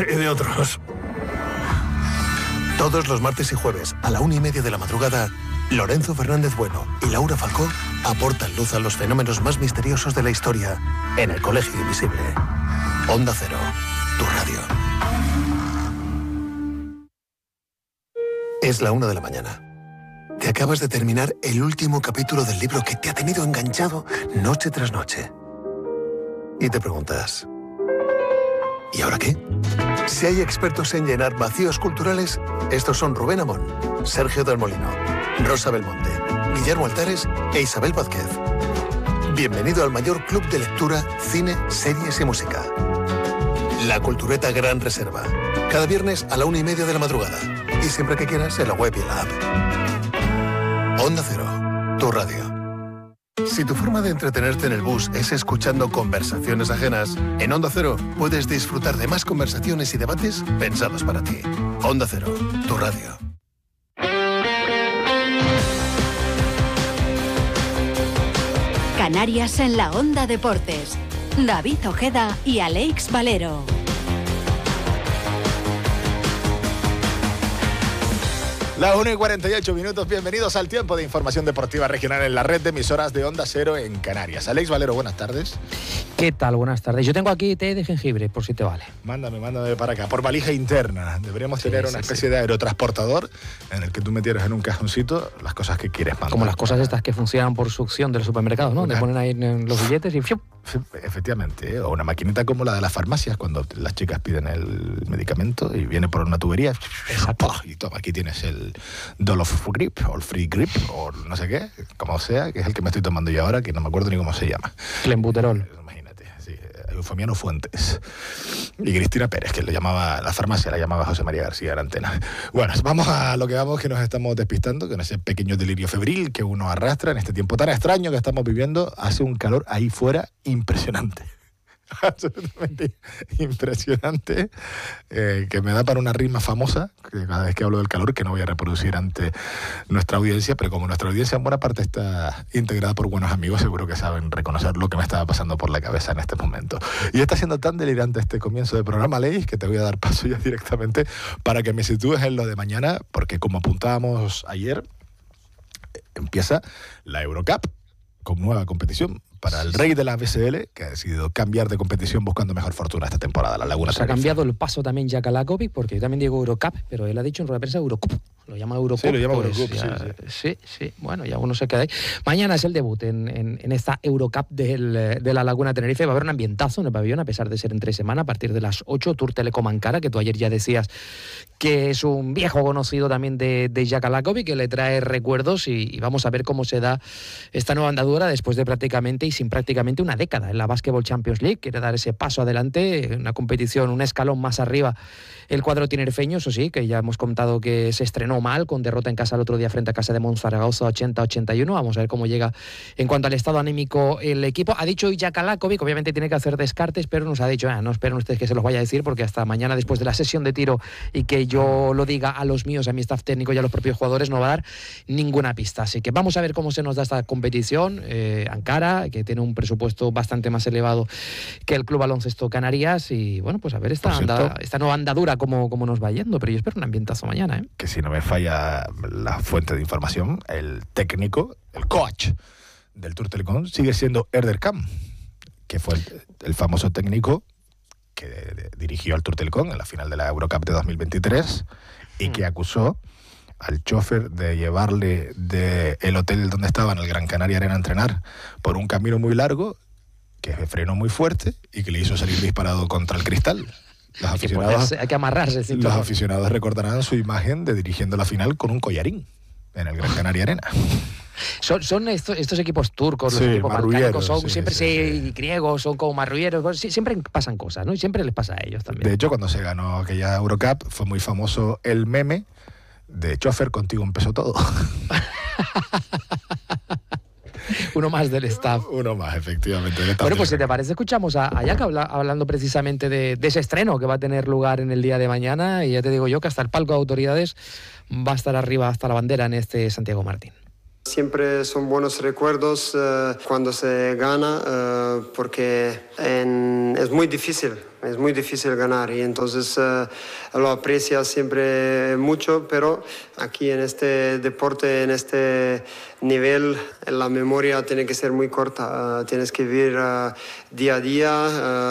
y de otros. Todos los martes y jueves a la 1:30 de la madrugada, Lorenzo Fernández Bueno y Laura Falcó aportan luz a los fenómenos más misteriosos de la historia en El Colegio Invisible. Onda Cero, tu radio. Es la 1 de la mañana. Te acabas de terminar el último capítulo del libro que te ha tenido enganchado noche tras noche. Y te preguntas, ¿y ahora qué? Si hay expertos en llenar vacíos culturales, estos son Rubén Amón, Sergio del Molino, Rosa Belmonte, Guillermo Altares e Isabel Vázquez. Bienvenido al mayor club de lectura, cine, series y música. La Cultureta Gran Reserva. Cada viernes a la 1:30 de la madrugada. Y siempre que quieras en la web y en la app. Onda Cero, tu radio. Si tu forma de entretenerte en el bus es escuchando conversaciones ajenas, en Onda Cero puedes disfrutar de más conversaciones y debates pensados para ti. Onda Cero, tu radio. Canarias en la Onda Deportes. David Ojeda y Alex Valero. Las 1:48, bienvenidos al tiempo de información deportiva regional en la red de emisoras de Onda Cero en Canarias. Alex Valero, buenas tardes. ¿Qué tal? Buenas tardes. Yo tengo aquí té de jengibre, por si te vale. Mándame para acá, por valija interna. Deberíamos tener una especie de aerotransportador en el que tú metieras en un cajoncito las cosas que quieres mandar. Como las cosas estas que funcionan por succión del supermercado, ¿no? Te ponen ahí en los billetes y ¡fiu! Efectivamente, o una maquinita como la de las farmacias, cuando las chicas piden el medicamento y viene por una tubería. Exacto. Y toma, aquí tienes el Dolof Grip, o el Free Grip, o no sé qué, como sea, que es el que me estoy tomando yo ahora, que no me acuerdo ni cómo se llama. Clenbuterol. Imagínate, sí, Eufemiano Fuentes y Cristina Pérez, que la farmacia la llamaba José María García de la Antena. Bueno, vamos a lo que vamos, que nos estamos despistando, con ese pequeño delirio febril que uno arrastra en este tiempo tan extraño que estamos viviendo. Hace un calor ahí fuera impresionante. Absolutamente impresionante, que me da para una rima famosa, que cada vez que hablo del calor, que no voy a reproducir ante nuestra audiencia, pero como nuestra audiencia en buena parte está integrada por buenos amigos, seguro que saben reconocer lo que me estaba pasando por la cabeza en este momento. Y está siendo tan delirante este comienzo de programa, Leis, que te voy a dar paso ya directamente para que me sitúes en lo de mañana, porque como apuntábamos ayer, empieza la Eurocup con nueva competición para el rey de la BSL, que ha decidido cambiar de competición buscando mejor fortuna esta temporada. La Laguna se ha cambiado el paso también Jack Alakovic, porque yo también digo Eurocup, pero él ha dicho en rueda de prensa Eurocup. Lo llama Eurocup. Sí, lo llama pues Eurocup, sí. Bueno, ya uno se queda ahí. Mañana es el debut en esta Eurocup de la Laguna Tenerife. Va a haber un ambientazo en el pabellón, a pesar de ser en 3 semanas, a partir de las 8, Tour Telecom Ankara, que tú ayer ya decías que es un viejo conocido también de Jack Alakovic, que le trae recuerdos, y vamos a ver cómo se da esta nueva andadura después de prácticamente y sin prácticamente una década en la Basketball Champions League. Quiere dar ese paso adelante, una competición, un escalón más arriba el cuadro tinerfeño, eso sí, que ya hemos contado que se estrenó mal, con derrota en casa el otro día frente a Casa de Monzaragoza 80-81. Vamos a ver cómo llega en cuanto al estado anímico el equipo. Ha dicho Jack Alakovic, obviamente tiene que hacer descartes, pero nos ha dicho, no esperen ustedes que se los vaya a decir, porque hasta mañana, después de la sesión de tiro y que yo lo diga a los míos, a mi staff técnico y a los propios jugadores, no va a dar ninguna pista. Así que vamos a ver cómo se nos da esta competición. Ankara, que tiene un presupuesto bastante más elevado que el Club Baloncesto Canarias, y bueno, pues a ver esta nueva andadura cómo nos va yendo, pero yo espero un ambientazo mañana. Que si no me falla la fuente de información, el técnico, el coach del Tour Telecom sigue siendo Erdem Can, que fue el famoso técnico que dirigió al Tour Telecom en la final de la Eurocup de 2023 y que acusó al chofer de llevarle del hotel donde estaba, en el Gran Canaria Arena, a entrenar por un camino muy largo, que frenó muy fuerte y que le hizo salir disparado contra el cristal. Hay que amarrarse. Los aficionados recordarán su imagen de dirigiendo la final con un collarín en el Gran Canaria Arena. Son estos equipos turcos, los equipos balcánicos, son siempre griegos, son como marrulleros, siempre pasan cosas, ¿no? Y siempre les pasa a ellos también. De hecho, cuando se ganó aquella Eurocup, fue muy famoso el meme de chofer, contigo empezó todo. Uno más del staff. Uno más, efectivamente. Bueno, pues si te parece, escuchamos a Jack hablando precisamente de ese estreno que va a tener lugar en el día de mañana, y ya te digo yo que hasta el palco de autoridades va a estar arriba, hasta la bandera, en este Santiago Martín. Siempre son buenos recuerdos cuando se gana, porque es muy difícil ganar y entonces lo aprecias siempre mucho, pero aquí en este deporte, en este nivel, la memoria tiene que ser muy corta, tienes que vivir día a día.